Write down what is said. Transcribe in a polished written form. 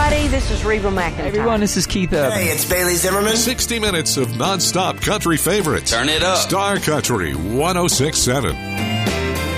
everybody. This is Reba McEntire. Hey everyone, this is Keith Urban. Hey, it's Bailey Zimmerman. 60 minutes of nonstop country favorites. Turn it up. Star Country 106.7.